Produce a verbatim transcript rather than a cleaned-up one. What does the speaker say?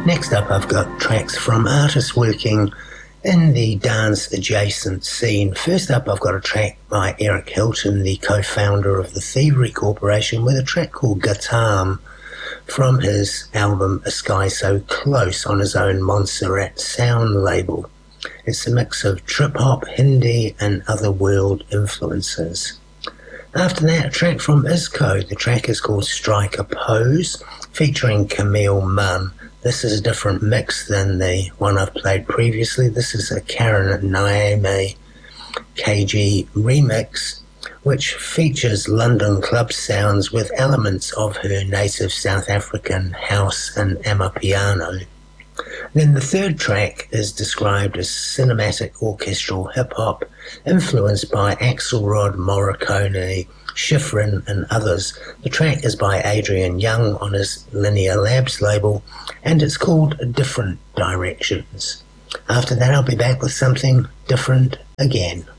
Next up, I've got tracks from artists working in the dance-adjacent scene. First up, I've got a track by Eric Hilton, the co-founder of the Thievery Corporation, with a track called Gatam from his album A Sky So Close on his own Montserrat Sound label. It's a mix of trip-hop, Hindi and other world influences. After that, a track from Isco. The track is called Strike a Pose, featuring Camille Munn. This is a different mix than the one I've played previously. This is a Karen Naime K G remix, which features London club sounds with elements of her native South African house and amapiano. Then the third track is described as cinematic orchestral hip-hop, influenced by Axelrod, Morricone, Schifrin and others. The track is by Adrian Young on his Linear Labs label, and it's called Different Directions. After that, I'll be back with something different again.